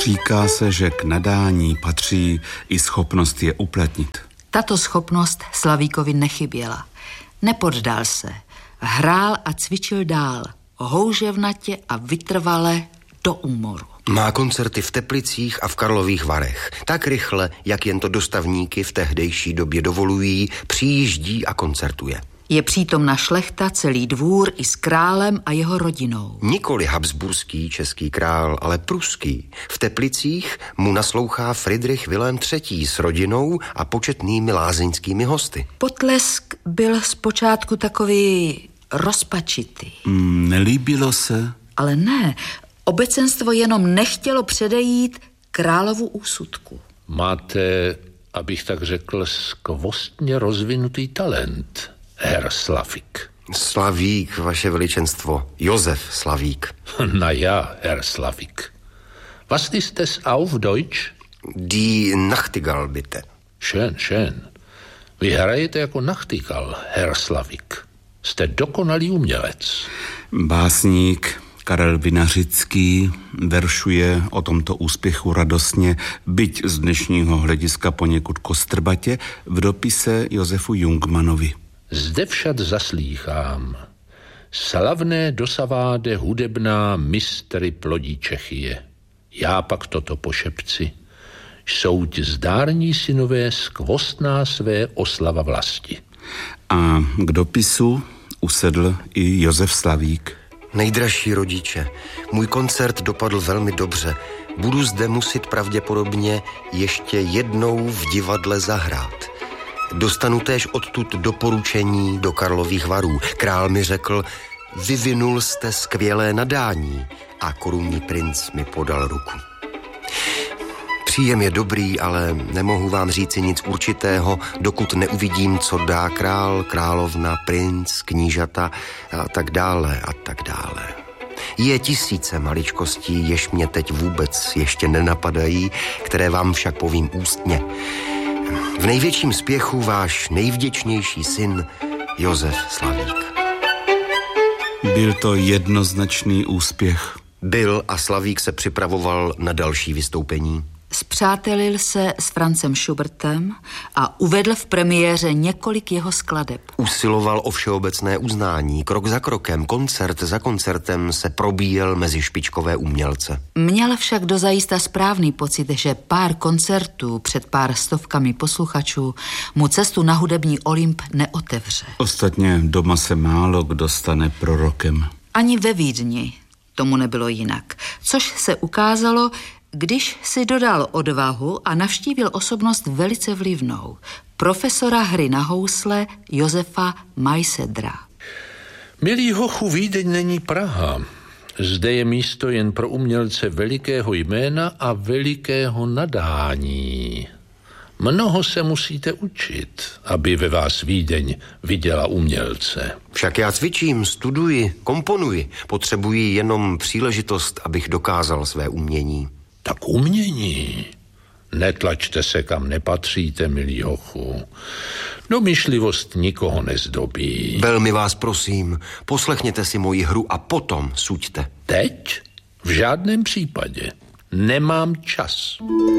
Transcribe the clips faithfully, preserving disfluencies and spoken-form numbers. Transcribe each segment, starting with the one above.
Říká se, že k nadání patří i schopnost je uplatnit. Tato schopnost Slavíkovi nechyběla. Nepoddal se. Hrál a cvičil dál. Houževnatě a vytrvale do úmoru. Má koncerty v Teplicích a v Karlových Varech. Tak rychle, jak jen to dostavníky v tehdejší době dovolují, přijíždí a koncertuje. Je přítomna šlechta, celý dvůr i s králem a jeho rodinou. Nikoli habsburský český král, ale pruský. V Teplicích mu naslouchá Fridrich Vilém třetí. s rodinou a početnými lázeňskými hosty. Potlesk byl zpočátku takový rozpačitý. Mm, nelíbilo se? Ale ne, obecenstvo jenom nechtělo předejít královu úsudku. Máte, abych tak řekl, skvostně rozvinutý talent, herr Slavík. Slavík, vaše veličenstvo. Josef Slavík. Na ja, herr Slavík. Was ist es auf Deutsch? Die Nachtigall, bitte. Schön, schön. Vy hrajete jako Nachtigall, herr Slavík. Jste dokonalý umělec. Básník Karel Vinařický veršuje o tomto úspěchu radostně, byť z dnešního hlediska poněkud kostrbatě, v dopise Josefu Jungmannovi. Zde však zaslýchám. Slavné dosaváde hudebná mistry plodí Čechyje. Já pak toto pošepci. Jsou ti zdární synové skvostná své oslava vlasti. A k dopisu usedl i Josef Slavík. Nejdražší rodiče, můj koncert dopadl velmi dobře. Budu zde muset pravděpodobně ještě jednou v divadle zahrát. Dostanu též odtud doporučení do Karlových Varů. Král mi řekl, vyvinul jste skvělé nadání, a korunní princ mi podal ruku. Příjem je dobrý, ale nemohu vám říci nic určitého, dokud neuvidím, co dá král, královna, princ, knížata a tak dále a tak dále. Je tisíce maličkostí, jež mě teď vůbec ještě nenapadají, které vám však povím ústně. V největším spěchu váš nejvděčnější syn Josef Slavík. Byl to jednoznačný úspěch. Byl a Slavík se připravoval na další vystoupení. Spřátelil se s Francem Schubertem a uvedl v premiéře několik jeho skladeb. Usiloval o všeobecné uznání. Krok za krokem, koncert za koncertem se probíjel mezi špičkové umělce. Měl však dozajista správný pocit, že pár koncertů před pár stovkami posluchačů mu cestu na hudební Olymp neotevře. Ostatně doma se málo kdo stane prorokem. Ani ve Vídni tomu nebylo jinak. Což se ukázalo, když si dodal odvahu a navštívil osobnost velice vlivnou, profesora hry na housle Josefa Majsedra. Milý hochu, Vídeň není Praha. Zde je místo jen pro umělce velikého jména a velikého nadání. Mnoho se musíte učit, aby ve vás Vídeň viděla umělce. Však já cvičím, studuji, komponuji. Potřebuji jenom příležitost, abych dokázal své umění. Tak umění. Netlačte se, kam nepatříte, milý hochu. Domýšlivost nikoho nezdobí. Velmi vás prosím, poslechněte si moji hru a potom suďte. Teď? V žádném případě. Nemám čas.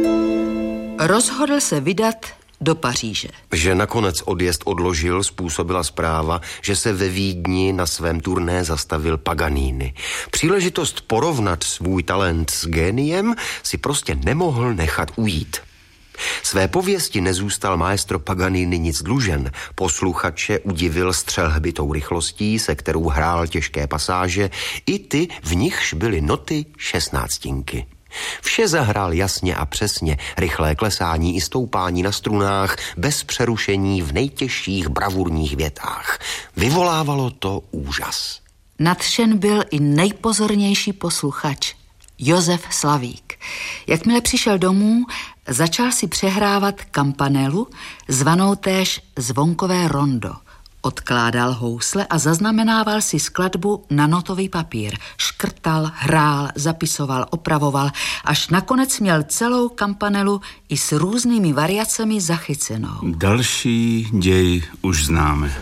Rozhodl se vydat do Paříže. Že nakonec odjezd odložil, způsobila zpráva, že se ve Vídni na svém turné zastavil Paganini. Příležitost porovnat svůj talent s géniem si prostě nemohl nechat ujít. Své pověsti nezůstal maestro Paganini nic dlužen. Posluchače udivil střelhbitou rychlostí, se kterou hrál těžké pasáže, i ty, v nichž byly noty šestnáctinky. Vše zahrál jasně a přesně, rychlé klesání i stoupání na strunách, bez přerušení v nejtěžších bravurních větách. Vyvolávalo to úžas. Nadšen byl i nejpozornější posluchač, Josef Slavík. Jakmile přišel domů, začal si přehrávat kampanelu, zvanou též zvonkové rondo. Odkládal housle a zaznamenával si skladbu na notový papír. Škrtal, hrál, zapisoval, opravoval, až nakonec měl celou kampanelu i s různými variacemi zachycenou. Další děj už známe.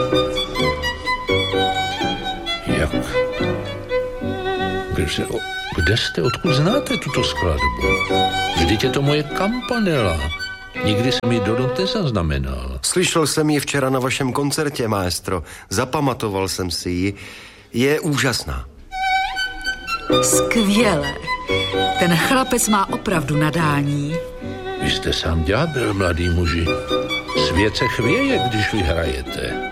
Jak? Byl se Kde jste, odkud znáte tuto skladbu? Vždyť je to moje kampanela. Nikdy jsem ji do noty zaznamenal. Slyšel jsem ji včera na vašem koncertě, maestro. Zapamatoval jsem si ji. Je úžasná. Skvěle. Ten chlapec má opravdu nadání. Vy jste sám ďábel, mladý muži. Svět se chvěje, když vy hrajete.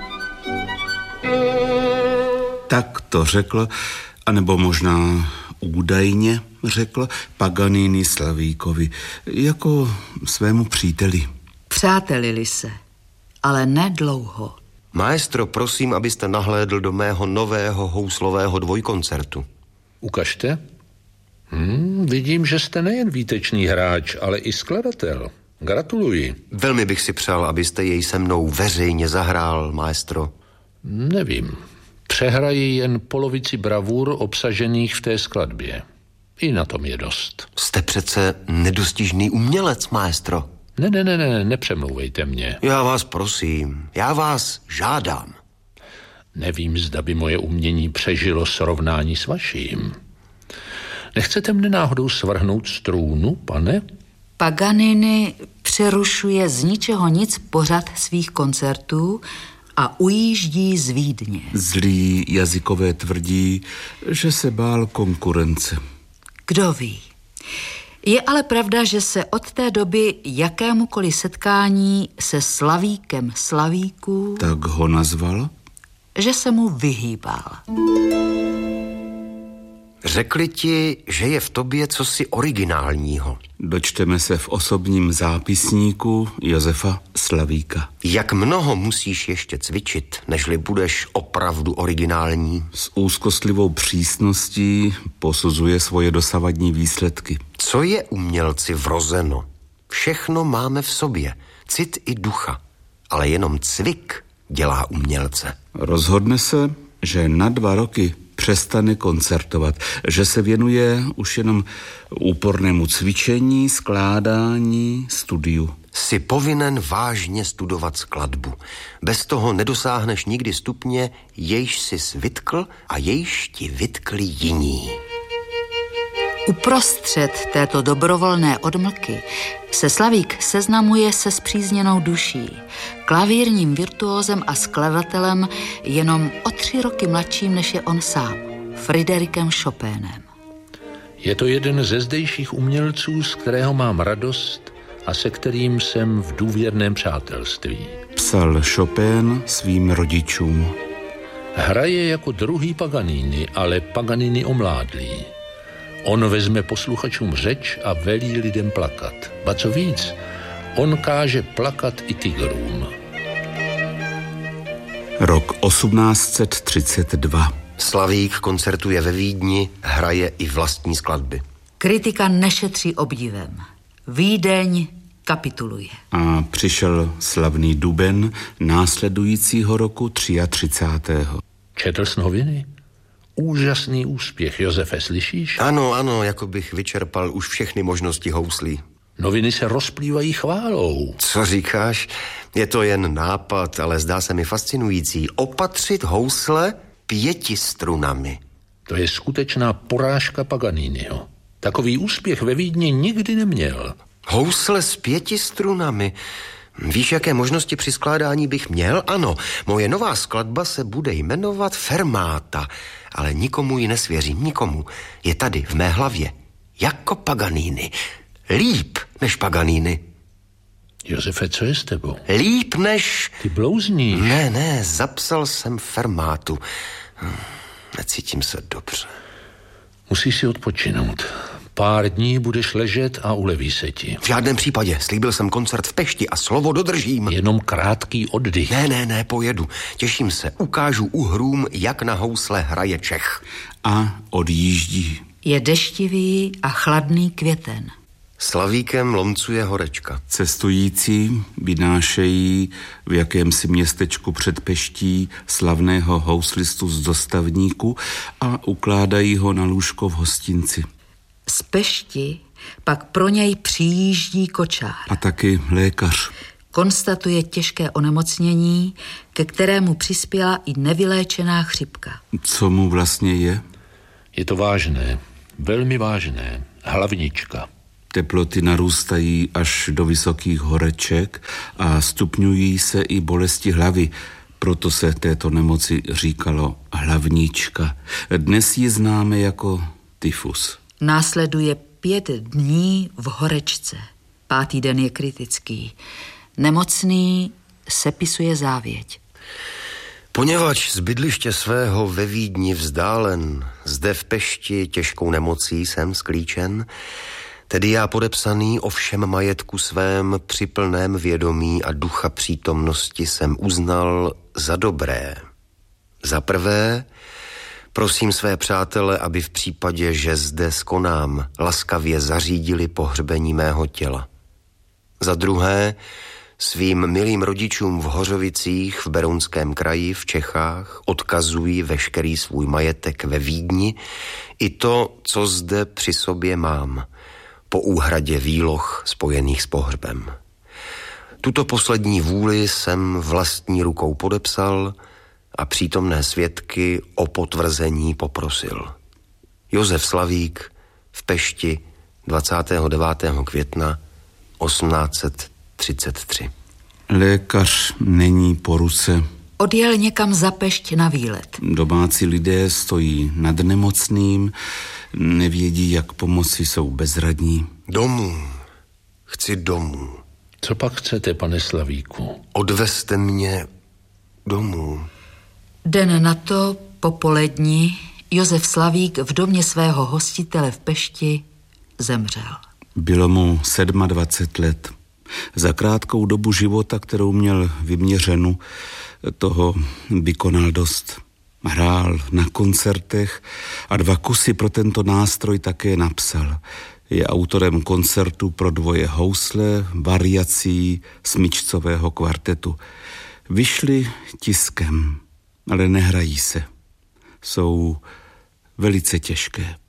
Tak to řekl, anebo možná údajně řekl Paganini Slavíkovi, jako svému příteli. Přátelili se, ale ne dlouho. Maestro, prosím, abyste nahlédl do mého nového houslového dvojkoncertu. Ukažte. Hmm, vidím, že jste nejen výtečný hráč, ale i skladatel. Gratuluji. Velmi bych si přál, abyste jej se mnou veřejně zahrál, maestro. Nevím. Přehraji jen polovici bravur obsažených v té skladbě. I na tom je dost. Jste přece nedostižný umělec, maestro. Ne, ne, ne, ne, nepřemlouvejte mě. Já vás prosím, já vás žádám. Nevím, zda by moje umění přežilo srovnání s vaším. Nechcete mne náhodou svrhnout z trůnu, pane? Paganini přerušuje z ničeho nic pořad svých koncertů a ujíždí z Vídně. Zlí jazykové tvrdí, že se bál konkurence. Kdo ví? Je ale pravda, že se od té doby jakémukoliv setkání se Slavíkem Slavíků, Tak ho nazval? že se mu vyhýbal. Řekli ti, že je v tobě cosi originálního. Dočteme se v osobním zápisníku Josefa Slavíka. Jak mnoho musíš ještě cvičit, nežli budeš opravdu originální? S úzkostlivou přísností posuzuje svoje dosavadní výsledky. Co je umělci vrozeno? Všechno máme v sobě, cit i ducha, ale jenom cvik dělá umělce. Rozhodne se, že na dva roky přestane koncertovat, že se věnuje už jenom úpornému cvičení, skládání, studiu. Jsi povinen vážně studovat skladbu. Bez toho nedosáhneš nikdy stupně, jejž jsi vytkl a jejž ti vytkli jiní. Uprostřed této dobrovolné odmlky se Slavík seznamuje se spřízněnou duší, klavírním virtuózem a skladatelem jenom o tři roky mladším, než je on sám, Friderikem Chopinem. Je to jeden ze zdejších umělců, z kterého mám radost a se kterým jsem v důvěrném přátelství. Psal Chopin svým rodičům. Hraje jako druhý Paganini, ale Paganini omládlý. On vezme posluchačům řeč a velí lidem plakat. Ba co víc, on káže plakat i tigrům. Rok osmnáct set třicet dva. Slavík koncertuje ve Vídni, hraje i vlastní skladby. Kritika nešetří obdivem. Vídeň kapituluje. A přišel slavný duben následujícího roku třiatřicátého Četl jsi noviny? Úžasný úspěch, Josefe, slyšíš? Ano, ano, jako bych vyčerpal už všechny možnosti houslí. Noviny se rozplývají chválou. Co říkáš? Je to jen nápad, ale zdá se mi fascinující. Opatřit housle pěti strunami. To je skutečná porážka Paganiniho. Takový úspěch ve Vídni nikdy neměl. Housle s pěti strunami. Víš, jaké možnosti při skládání bych měl? Ano, moje nová skladba se bude jmenovat Fermáta, ale nikomu ji nesvěřím, nikomu. Je tady v mé hlavě. Jako Paganini. Líp než Paganini. Josefe, co je s tebou? Líp než... Ty blouzníš. Ne, ne, zapsal jsem Fermátu. Necítím se dobře. Musíš si odpočinout. Pár dní budeš ležet a uleví se ti. V žádném případě. Slíbil jsem koncert v Pešti a slovo dodržím. Jenom krátký oddych. Ne, ne, ne, pojedu. Těším se. Ukážu uhrům, jak na housle hraje Čech. A odjíždí. Je deštivý a chladný květen. Slavíkem lomcuje horečka. Cestující vynášejí v jakémsi městečku před Peští slavného houslistu z dostavníku a ukládají ho na lůžko v hostinci. Z Pešti pak pro něj přijíždí kočár. A taky lékař. Konstatuje těžké onemocnění, ke kterému přispěla i nevyléčená chřipka. Co mu vlastně je? Je to vážné. Velmi vážné. Hlavnička. Teploty narůstají až do vysokých horeček a stupňují se i bolesti hlavy. Proto se této nemoci říkalo hlavnička. Dnes ji známe jako tyfus. Následuje pět dní v horečce. Pátý den je kritický. Nemocný sepisuje závěť. Poněvadž z bydliště svého ve Vídni vzdálen, zde v Pešti těžkou nemocí jsem sklíčen, tedy já podepsaný o všem majetku svém při plném vědomí a ducha přítomnosti jsem uznal za dobré. Za prvé, prosím své přátele, aby v případě, že zde skonám, laskavě zařídili pohřbení mého těla. Za druhé, svým milým rodičům v Hořovicích v Berounském kraji v Čechách odkazují veškerý svůj majetek ve Vídni i to, co zde při sobě mám, po úhradě výloh spojených s pohřbem. Tuto poslední vůli jsem vlastní rukou podepsal a přítomné svědky o potvrzení poprosil. Josef Slavík v Pešti dvacátého devátého května osmnáct set třicet tři. Lékař není po ruce. Odjel někam za Pešť na výlet. Domácí lidé stojí nad nemocným, nevědí, jak pomoci, jsou bezradní. Domů. Chci domů. Co pak chcete, pane Slavíku? Odvezte mě domů. Den na to, popolední, Josef Slavík v domě svého hostitele v Pešti zemřel. Bylo mu dvacet sedm let. Za krátkou dobu života, kterou měl vyměřenu, toho vykonal dost. Hrál na koncertech a dva kusy pro tento nástroj také napsal. Je autorem koncertu pro dvoje housle, variací smyčcového kvartetu. Vyšly tiskem, ale nehrají se. Jsou velice těžké.